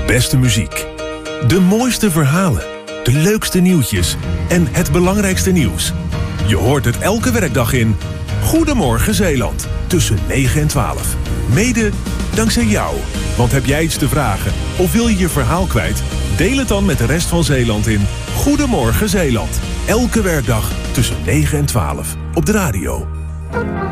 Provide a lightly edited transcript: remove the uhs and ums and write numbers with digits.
De beste muziek. De mooiste verhalen. De leukste nieuwtjes. En het belangrijkste nieuws. Je hoort het elke werkdag in Goedemorgen Zeeland. Tussen 9 en 12. Mede dankzij jou. Want heb jij iets te vragen of wil je je verhaal kwijt? Deel het dan met de rest van Zeeland in Goedemorgen Zeeland. Elke werkdag tussen 9 en 12 op de radio.